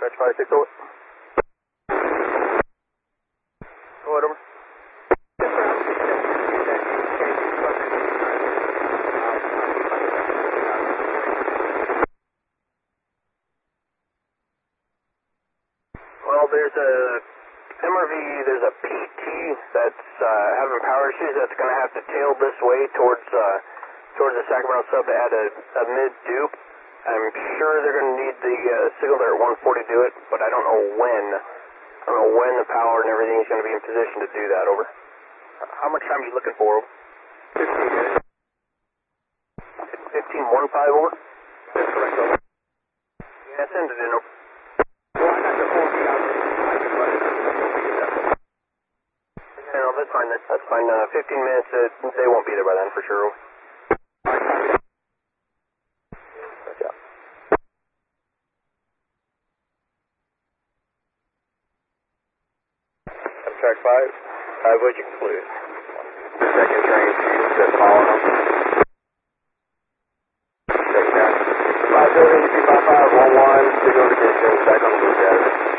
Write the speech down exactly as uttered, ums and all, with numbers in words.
Stretch five six over. Go ahead, over. Well, there's a M R V, there's a P T that's uh, having power issues that's going to have to tail this way towards uh, towards the Sacramento sub to add a, a mid-dupe. I'm sure they're going to need the uh, signal there at one forty to do it, but I don't know when. I don't know when the power and everything is going to be in position to do that, over. How much time are you looking for, over? fifteen minutes. fifteen one five, over? That's correct, over. Yeah, send it in, over. Well, I got the phone out there. I can run it. Yeah, no, that's fine, that's, that's fine. Uh, fifteen minutes, uh, they won't be there by then, for sure, over. Track five. Five, would you conclude? Second train, just following them. Second track. Five building, two five five, one one, signal to distance, back on the blue gas.